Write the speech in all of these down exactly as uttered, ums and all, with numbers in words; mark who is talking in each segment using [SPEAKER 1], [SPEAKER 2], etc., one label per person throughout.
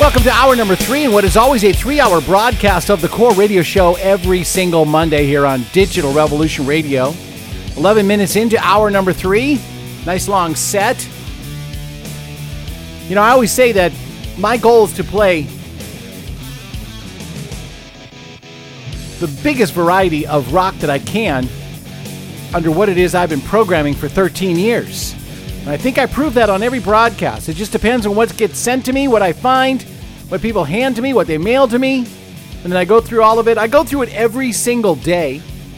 [SPEAKER 1] Welcome to hour number three in what is always a three-hour broadcast of the Core Radio Show every single Monday here on Digital Revolution Radio. eleven minutes into hour number three. Nice long set. You know, I always say that my goal is to play the biggest variety of rock that I can under what it is I've been programming for thirteen years. And I think I prove that on every broadcast. It just depends on what gets sent to me, what I find, what people hand to me, what they mail to me. And then I go through all of it. I go through it every single day,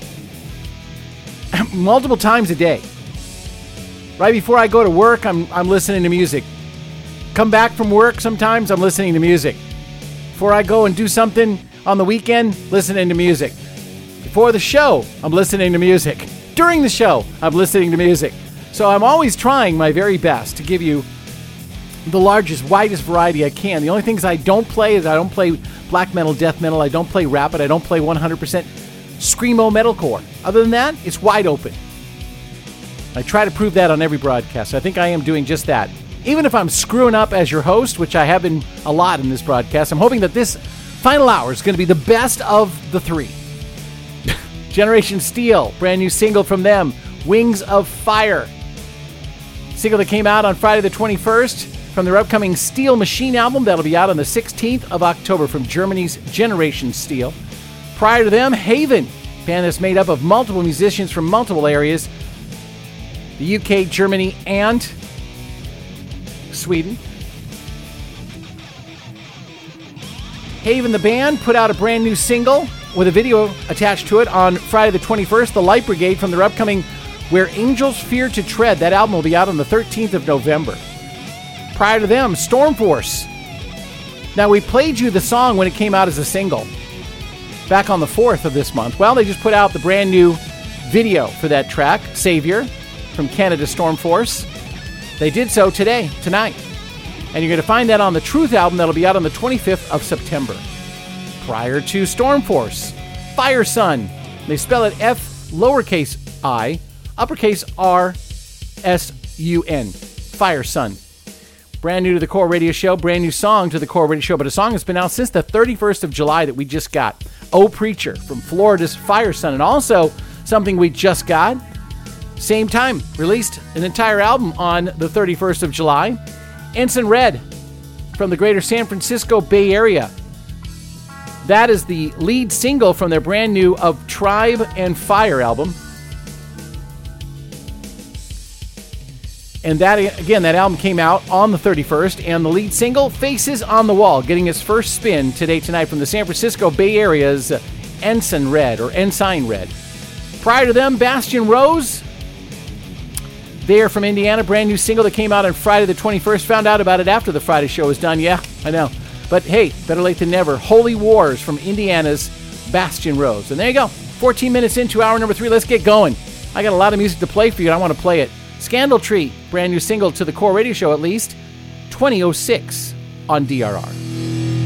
[SPEAKER 1] multiple times a day. Right before I go to work, I'm I'm listening to music. Come back from work, sometimes I'm listening to music. Before I go and do something on the weekend, listening to music. Before the show, I'm listening to music. During the show, I'm listening to music. So I'm always trying my very best to give you the largest, widest variety I can. The only things I don't play is I don't play black metal, death metal, I don't play rap, and I don't play one hundred percent screamo metalcore. Other than that, it's wide open. I try to prove that on every broadcast. I think I am doing just that. Even if I'm screwing up as your host, which I have been a lot in this broadcast, I'm hoping that this final hour is going to be the best of the three. Generation Steel, brand new single from them, Wings of Fire. Single that came out on Friday the twenty-first from their upcoming Steel Machine album that'll be out on the sixteenth of October from Germany's Generation Steel. Prior to them, Haven, band that's made up of multiple musicians from multiple areas, the U K, Germany, and Sweden. Haven, the band, put out a brand new single with a video attached to it on Friday the twenty-first, The Light Brigade, from their upcoming Where Angels Fear to Tread. That album will be out on the thirteenth of November. Prior to them, Stormforce. Now, we played you the song when it came out as a single back on the fourth of this month. Well, they just put out the brand new video for that track, Savior, from Canada Stormforce. They did so today, tonight. And you're going to find that on the Truth album that'll be out on the twenty-fifth of September. Prior to Stormforce, Fire Sun. They spell it F lowercase I, uppercase R S U N. Fire Sun. Brand new to the Core Radio Show, brand new song to the Core Radio Show, but a song that's been out since the thirty-first of July that we just got. Oh Preacher from Florida's Fire Sun. And also something we just got, same time, released an entire album on the thirty-first of July. Ensign Red from the greater San Francisco Bay Area. That is the lead single from their brand new Of Tribe and Fire album. And that, again, that album came out on the thirty-first, and the lead single, Faces on the Wall, getting its first spin today, tonight, from the San Francisco Bay Area's Ensign Red, or Ensign Red. Prior to them, Bastion Rose. They are from Indiana, brand new single that came out on Friday the twenty-first. Found out about it after the Friday show was done. Yeah, I know. But hey, better late than never. Holy Wars from Indiana's Bastion Rose. And there you go. fourteen minutes into hour number three. Let's get going. I got a lot of music to play for you, and I want to play it. Scandal Tree, brand new single to the Core Radio Show, at least. twenty oh six on D R R.